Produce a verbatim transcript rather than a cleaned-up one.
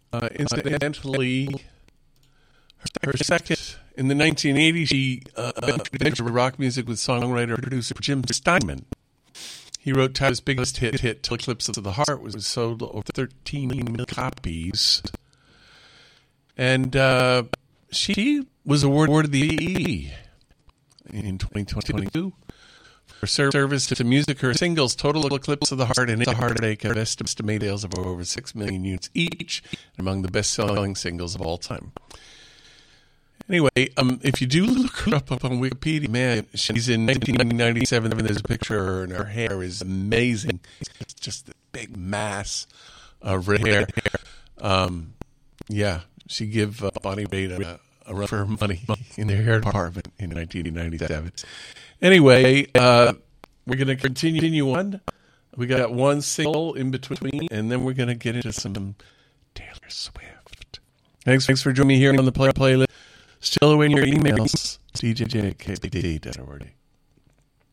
Uh, incidentally, her, her second, in the nineteen eighties, she uh, ventured rock music with songwriter and producer Jim Steinman. He wrote Tyler's biggest hit, hit Till Eclipse of the Heart, was sold over thirteen million copies. And uh, she was awarded the E in twenty twenty-two for service to music. Her singles, Total Eclipse of the Heart and It's a Heartache, have estimated sales of over six million units each, among the best-selling singles of all time. Anyway, um, if you do look her up, up on Wikipedia, man, she's in nineteen ninety-seven. There's a picture of her, and her hair is amazing. It's just a big mass of red hair. Um, yeah, she gave uh, Bonnie Raitt a, a run for her money in their hair department in nineteen ninety-seven. Anyway, uh, we're going to continue on. We got one single in between, and then we're going to get into some Taylor Swift. Thanks, thanks for joining me here on the play playlist. Still awaiting your emails. D J J K P D dot org.